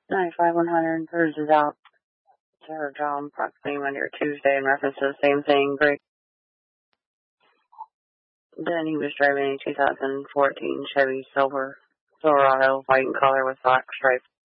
95-100 cruises out to her job approximately Monday or Tuesday in reference to the same thing. Great. Then he was driving a 2014 Chevy Silverado, white in color with black stripes.